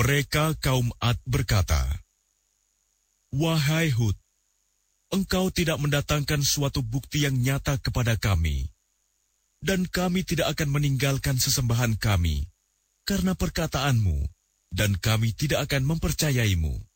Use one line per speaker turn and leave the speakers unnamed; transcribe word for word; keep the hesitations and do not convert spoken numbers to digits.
Mereka kaum Ad berkata, "Wahai Hud, engkau tidak mendatangkan suatu bukti yang nyata kepada kami, dan kami tidak akan meninggalkan sesembahan kami karena perkataanmu, dan kami tidak akan mempercayaimu."